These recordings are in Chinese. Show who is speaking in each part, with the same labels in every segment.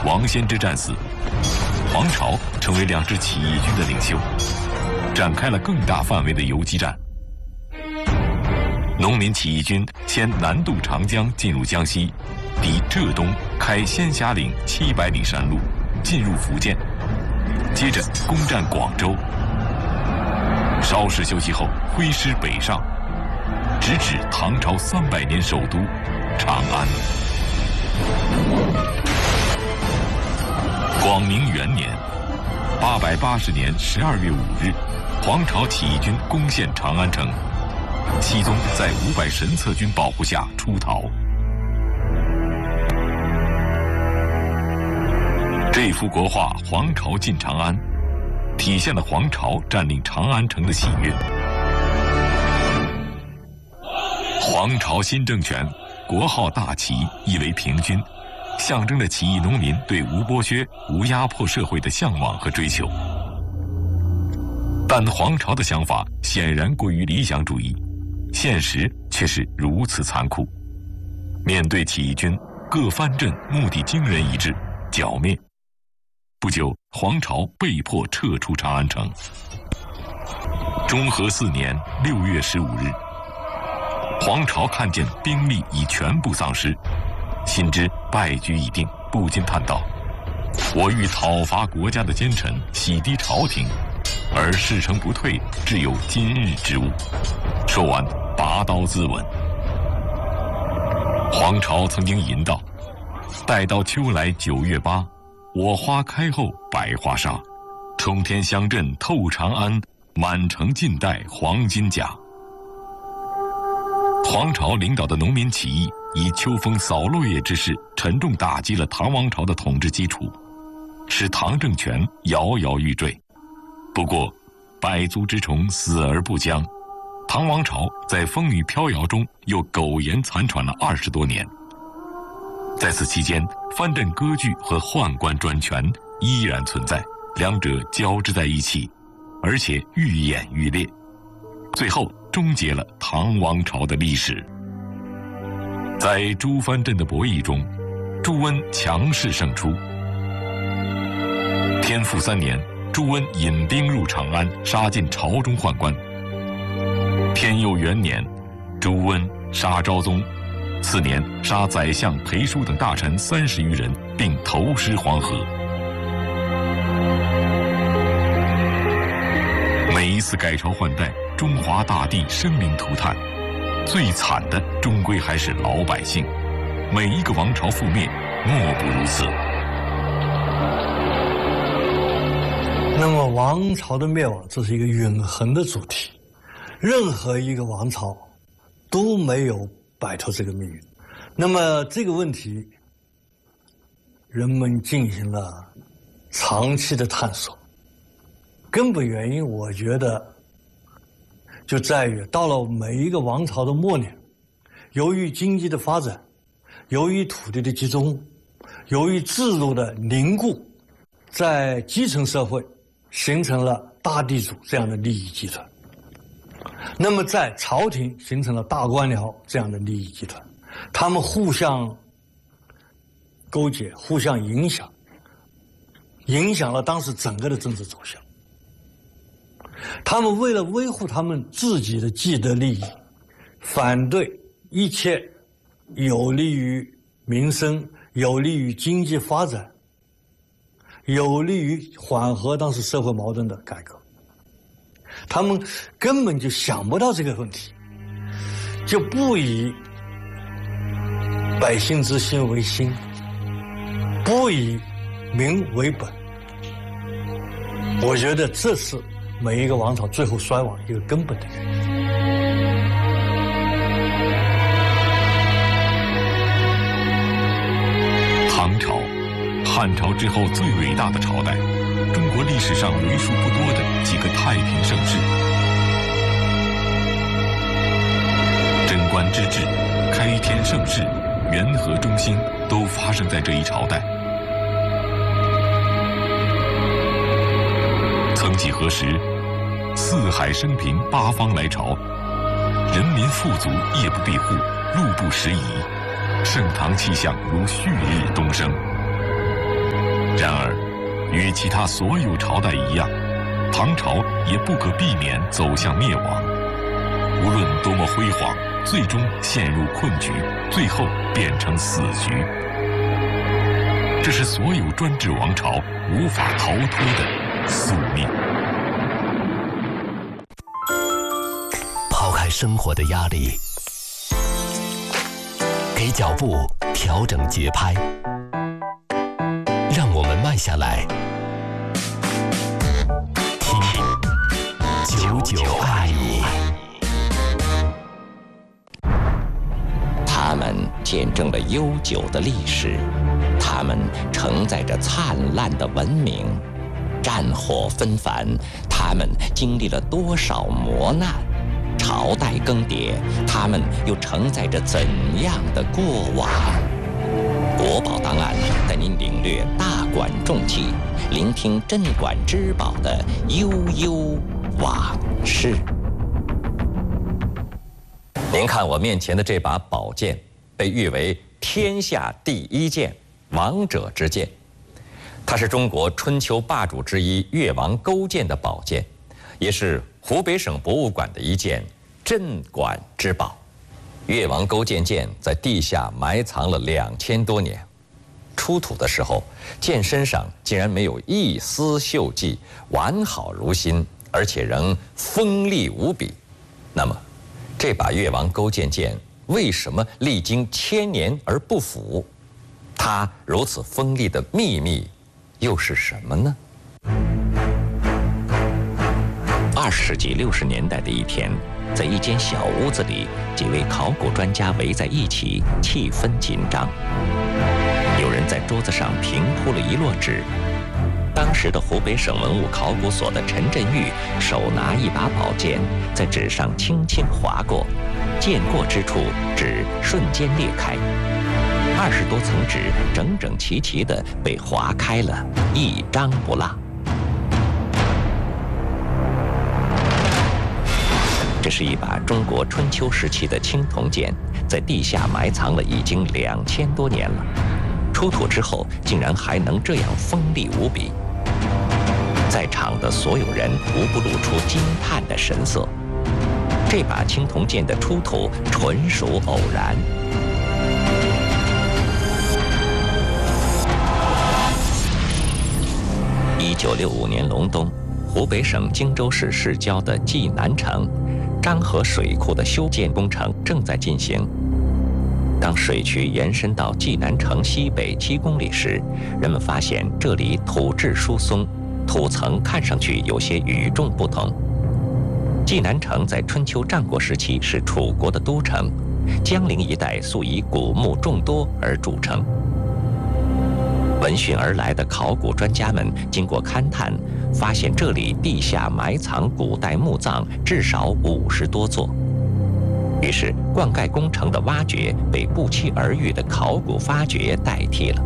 Speaker 1: 王仙芝战死，黄巢成为两支起义军的领袖，展开了更大范围的游击战。农民起义军先南渡长江，进入江西，抵浙东，开仙霞岭700里山路，进入福建，接着攻占广州。稍事休息后，挥师北上，直指唐朝300年首都长安。广明元年，880年12月5日，黄巢起义军攻陷长安城，熹宗在500神策军保护下出逃。这幅国画《黄巢进长安》，体现了黄巢占领长安城的喜悦。黄巢新政权，国号大齐，意为平均，象征着起义农民对无剥削、无压迫社会的向往和追求。但黄巢的想法显然过于理想主义，现实却是如此残酷。面对起义军，各藩镇目的惊人一致，剿灭。不久，黄巢被迫撤出长安城。中和4年6月15日，黄巢看见兵力已全部丧失，心知败局已定，不禁叹道：“我欲讨伐国家的奸臣，洗涤朝廷，而事成不退，只有今日之物。”说完，拔刀自刎。黄巢曾经吟道：“待到秋来9月8，我花开后百花杀，冲天香阵透长安，满城尽带黄金甲。”黄巢领导的农民起义以秋风扫落叶之势，沉重打击了唐王朝的统治基础，使唐政权摇摇欲坠。不过，百足之虫，死而不僵，唐王朝在风雨飘摇中又苟延残喘了20多年。在此期间，藩镇割据和宦官专权依然存在，两者交织在一起，而且愈演愈烈，最后终结了唐王朝的历史。在诸藩镇的博弈中，朱温强势胜出。天复3年，朱温引兵入长安，杀尽朝中宦官。天佑元年，朱温杀昭宗，4年杀宰相裴叔等大臣30余人，并投尸黄河。每一次改朝换代，中华大地生灵涂炭，最惨的终归还是老百姓。每一个王朝覆灭，莫不如此。
Speaker 2: 那么王朝的灭亡，这是一个永恒的主题，任何一个王朝都没有摆脱这个命运。那么这个问题，人们进行了长期的探索。根本原因，我觉得就在于到了每一个王朝的末年，由于经济的发展，由于土地的集中，由于制度的凝固，在基层社会形成了大地主这样的利益集团，那么在朝廷形成了大官僚这样的利益集团，他们互相勾结，互相影响，影响了当时整个的政治走向。他们为了维护他们自己的既得利益，反对一切有利于民生、有利于经济发展、有利于缓和当时社会矛盾的改革。他们根本就想不到这个问题，就不以百姓之心为心，不以民为本。我觉得这是每一个王朝最后衰亡一个根本的原因。
Speaker 1: 唐朝，汉朝之后最伟大的朝代，中国历史上为数不多的几个太平盛世。贞观之治、开天盛世、元和中兴都发生在这一朝代。曾几何时，四海升平，八方来朝，人民富足，夜不闭户，路不拾遗，盛唐气象如旭日东升。 与其他所有朝代一样，唐朝也不可避免走向灭亡。无论多么辉煌，最终陷入困局，最后变成死局。这是所有专制王朝无法逃脱的宿命。
Speaker 3: 抛开生活的压力，给脚步调整节拍，让我们慢下来，听久久爱你。
Speaker 4: 他们见证了悠久的历史，他们承载着灿烂的文明。战火纷繁，他们经历了多少磨难？朝代更迭，他们又承载着怎样的过往？国宝档案带您领略大馆重器，聆听镇馆之宝的悠悠往事。您看我面前的这把宝剑，被誉为天下第一剑、王者之剑。它是中国春秋霸主之一越王勾践的宝剑，也是湖北省博物馆的一件镇馆之宝。越王勾践剑在地下埋藏了2000多年，出土的时候，剑身上竟然没有一丝锈迹，完好如新，而且仍锋利无比。那么，这把越王勾践剑为什么历经1000年而不腐？它如此锋利的秘密又是什么呢？20世纪60年代的一天，在一间小屋子里，几位考古专家围在一起，气氛紧张。有人在桌子上平铺了一摞纸。当时的湖北省文物考古所的陈振玉手拿一把宝剑，在纸上轻轻划过，剑过之处，纸瞬间裂开，20多层纸整整齐齐地被划开了，一张不落。这是一把中国春秋时期的青铜剑，在地下埋藏了已经2000多年了。出土之后，竟然还能这样锋利无比。在场的所有人无不露出惊叹的神色。这把青铜剑的出土纯属偶然。1965年隆冬，湖北省荆州市市郊的济南城，漳河水库的修建工程正在进行。当水渠延伸到济南城西北7公里时，人们发现这里土质疏松，土层看上去有些与众不同。济南城在春秋战国时期是楚国的都城，江陵一带素以古墓众多而著称。闻讯而来的考古专家们经过勘探，发现这里地下埋藏古代墓葬至少50多座。于是，灌溉工程的挖掘被不期而遇的考古发掘代替了。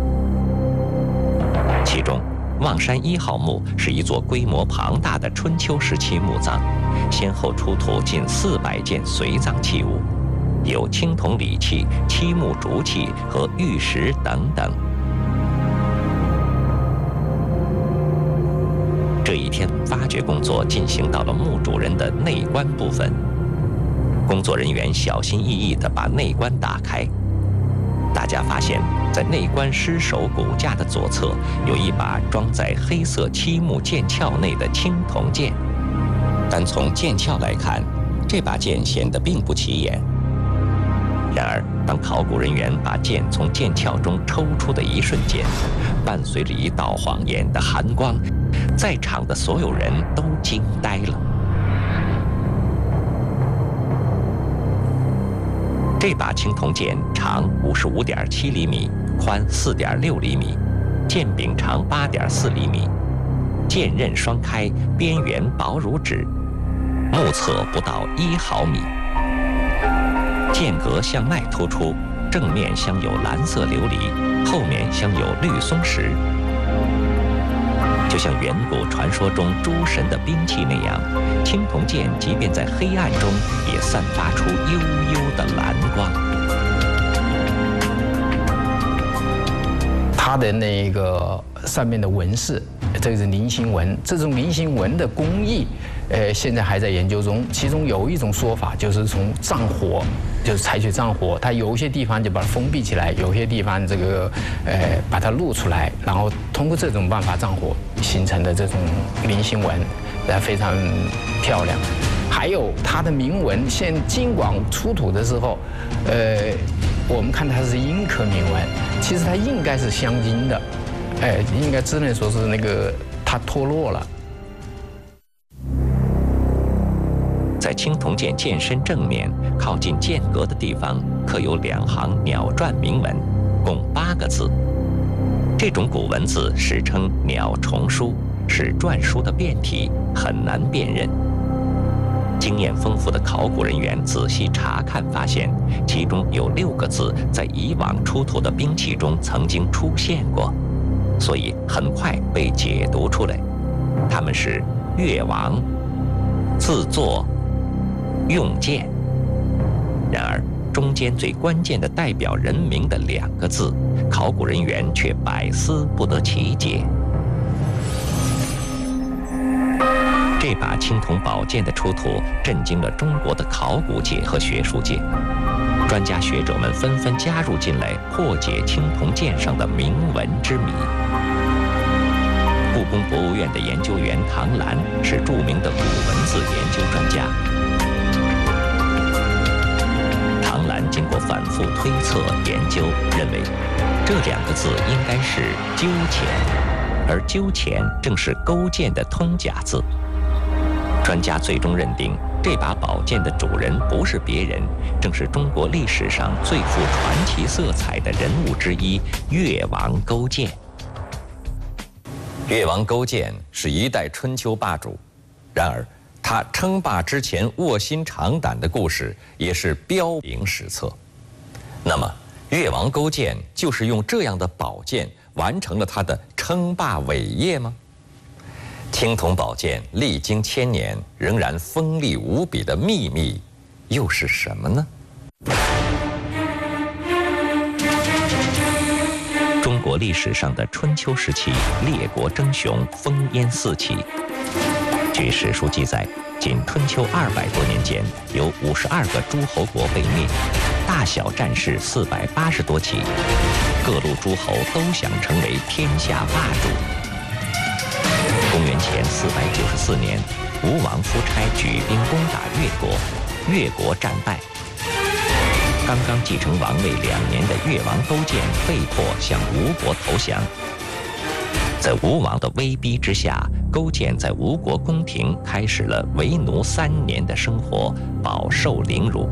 Speaker 4: 其中，望山1号墓是一座规模庞大的春秋时期墓葬，先后出土近400件随葬器物，有青铜礼器、漆木竹器和玉石等等。这一天，发掘工作进行到了墓主人的内棺部分。工作人员小心翼翼地把内棺打开，大家发现，在内棺尸首骨架的左侧有一把装在黑色漆木剑鞘内的青铜剑。单从剑鞘来看，这把剑显得并不起眼。然而，当考古人员把剑从剑鞘中抽出的一瞬间，伴随着一道晃眼的寒光，在场的所有人都惊呆了。这把青铜剑长55.7厘米，宽4.6厘米，剑柄长8.4厘米，剑刃双开，边缘薄如纸，目测不到1毫米。剑格向外突出，正面镶有蓝色琉璃，后面镶有绿松石。就像远古传说中诸神的兵器那样，青铜剑即便在黑暗中也散发出幽幽的蓝光。
Speaker 5: 它的那个上面的纹饰，这个是菱形纹。这种菱形纹的工艺，现在还在研究中。其中有一种说法就是从藏火，就是采取藏火，它有一些地方就把它封闭起来，有些地方这个把它露出来，然后通过这种办法藏火形成的这种菱形纹，非常漂亮。还有它的铭文，尽管出土的时候，我们看它是阴刻铭文，其实它应该是镶金的，应该只能说是那个它脱落了。
Speaker 4: 在青铜剑剑身正面靠近剑阁的地方，刻有2行鸟篆铭文，共8个字。这种古文字史称鸟虫书，是篆书的变体，很难辨认。经验丰富的考古人员仔细查看，发现其中有6个字在以往出土的兵器中曾经出现过，所以很快被解读出来。他们是越王、自作、用剑。然而，中间最关键的代表人名的2个字，考古人员却百思不得其解。这把青铜宝剑的出土震惊了中国的考古界和学术界，专家学者们纷纷加入进来，破解青铜剑上的铭文之谜。故宫博物院的研究员唐澜是著名的古文字研究专家。唐澜经过反复推测研究，认为这2个字应该是鸠钱，而鸠钱正是勾践的通假字。专家最终认定，这把宝剑的主人不是别人，正是中国历史上最富传奇色彩的人物之一——越王勾践。
Speaker 6: 越王勾践是一代春秋霸主，然而他称霸之前卧薪尝胆的故事也是标名史册。那么，越王勾践就是用这样的宝剑完成了他的称霸伟业吗？青铜宝剑历经1000年，仍然锋利无比的秘密又是什么呢？
Speaker 4: 中国历史上的春秋时期，列国争雄，烽烟四起。据史书记载，仅春秋200多年间，有52个诸侯国被灭，大小战事480多起，各路诸侯都想成为天下霸主。公元前494年，吴王夫差举兵攻打越国，越国战败。刚刚继承王位2年的越王勾践被迫向吴国投降。在吴王的威逼之下，勾践在吴国宫廷开始了为奴3年的生活，饱受凌辱。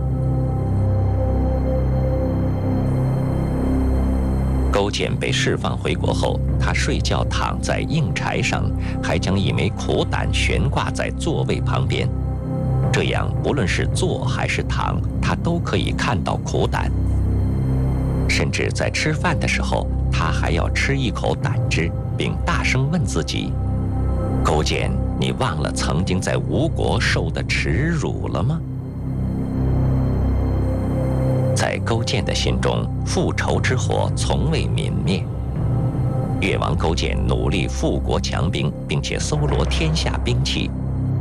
Speaker 4: 勾践被释放回国后，他睡觉躺在硬柴上，还将一枚苦胆悬挂在座位旁边，这样不论是坐还是躺，他都可以看到苦胆。甚至在吃饭的时候，他还要吃一口胆汁，并大声问自己：勾践，你忘了曾经在吴国受的耻辱了吗？在勾践的心中，复仇之火从未泯灭。越王勾践努力富国强兵，并且搜罗天下兵器。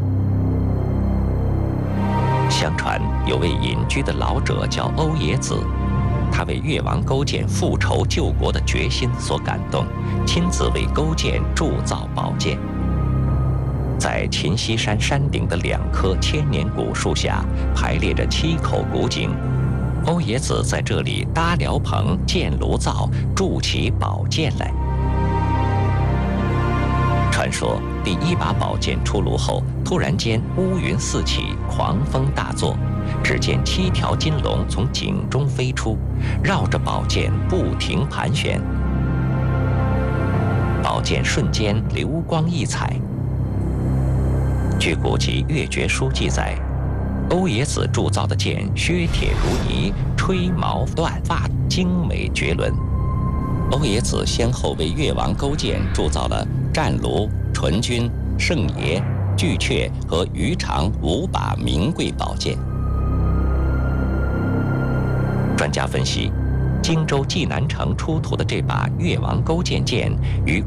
Speaker 4: 相传有位隐居的老者叫欧冶子，他为越王勾践复仇救国的决心所感动，亲自为勾践铸造宝剑。在秦西山山顶的2棵千年古树下，排列着7口古井。欧冶子在这里搭燎棚、建炉灶，铸起宝剑来。传说第1把宝剑出炉后，突然间乌云四起，狂风大作，只见7条金龙从井中飞出，绕着宝剑不停盘旋。宝剑瞬间流光溢彩。据古籍《越绝书》记载，欧冶子铸造的剑削铁如泥，吹毛断发，精美绝伦。欧冶子先后为越王勾践铸造了战卢、纯君、圣爷、巨阙和鱼肠5把名贵宝剑。专家分析， 荆州济南城出土的这把越王勾践剑与